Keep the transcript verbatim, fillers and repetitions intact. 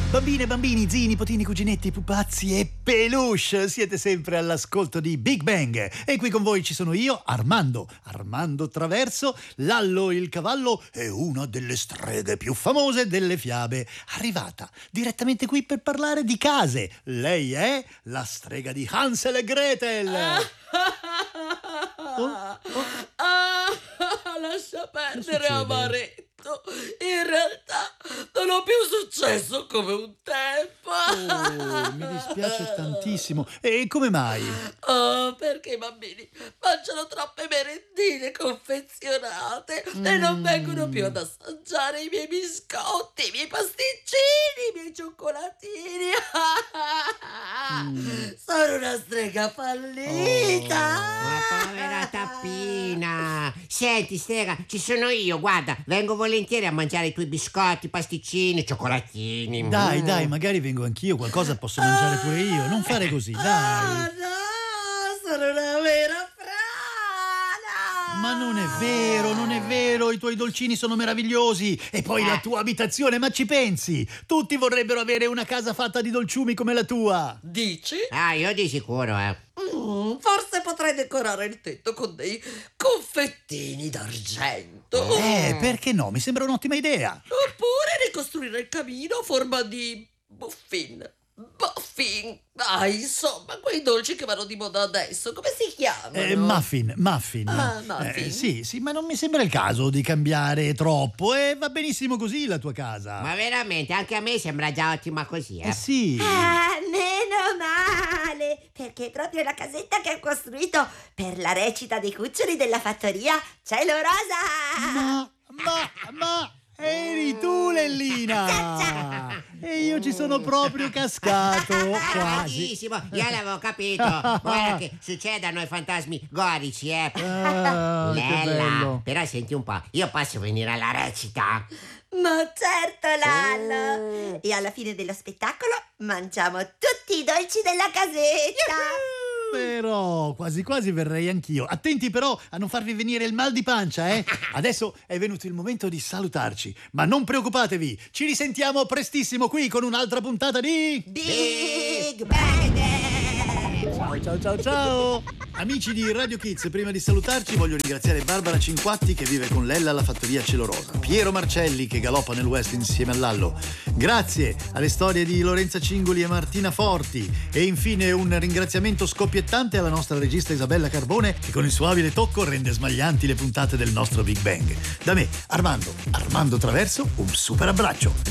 Bambine, bambini, zii, nipotini, cuginetti, pupazzi e peluche, siete sempre all'ascolto di Big Bang e qui con voi ci sono io, Armando, Armando Traverso, Lallo il cavallo e una delle streghe più famose delle fiabe, arrivata direttamente qui per parlare di case. Lei è la strega di Hansel e Gretel. Oh, oh. Ah, lascia perdere, amaretto. In realtà non ho più successo come un tempo. Oh, mi dispiace tantissimo. E come mai? Oh, perché i bambini mangiano troppe merendine confezionate mm. e non vengono più ad assaggiare i miei biscotti, i miei pasticcini, i miei cioccolatini. mm. Sono una strega fallita. Oh, ma povera tappina. Senti, strega, ci sono io, guarda, vengo volentieri a mangiare i tuoi biscotti, pasticcini, cioccolatini. Dai, dai, magari vengo anch'io, qualcosa posso mangiare pure io. Non fare così, dai. Ah, no, sono una vera frana. Ma non è vero, non è vero, i tuoi dolcini sono meravigliosi. E poi eh. la tua abitazione, ma ci pensi? Tutti vorrebbero avere una casa fatta di dolciumi come la tua. Dici? Ah, io di sicuro, eh. Mm, forse potrei decorare il tetto con dei confettini d'argento. Eh, perché no? Mi sembra un'ottima idea. Oppure ricostruire il camino a forma di muffin. Muffin. Ah, insomma, quei dolci che vanno di moda adesso, come si chiamano? Eh, muffin, muffin. Ah, muffin. Eh, sì, sì, ma non mi sembra il caso di cambiare troppo e va benissimo così la tua casa. Ma veramente, anche a me sembra già ottima così, eh? Eh sì. Ah, meno male, perché è proprio la casetta che ho costruito per la recita dei cuccioli della fattoria Cielo Rosa. Ma, ma, ma... eri tu, Lellina! E io ci sono proprio cascato, quasi. Benissimo, io l'avevo capito. Guarda che succede a noi fantasmi gorici, eh. Ah, che bello. Lella, però senti un po', io posso venire alla recita? Ma certo, Lallo! Oh. E alla fine dello spettacolo mangiamo tutti i dolci della casetta. Però quasi quasi verrei anch'io. Attenti però a non farvi venire il mal di pancia, eh? Adesso è venuto il momento di salutarci, ma non preoccupatevi, ci risentiamo prestissimo qui con un'altra puntata di Big Bang. Ciao ciao ciao ciao. Amici di Radio Kids, prima di salutarci voglio ringraziare Barbara Cinquatti che vive con Lella alla fattoria Cielo Rosa, Piero Marcelli che galoppa nel West insieme a Lallo. Grazie alle storie di Lorenza Cingoli e Martina Forti e infine un ringraziamento scoppiettante alla nostra regista Isabella Carbone che con il suo abile tocco rende smaglianti le puntate del nostro Big Bang. Da me, Armando, Armando Traverso, un super abbraccio.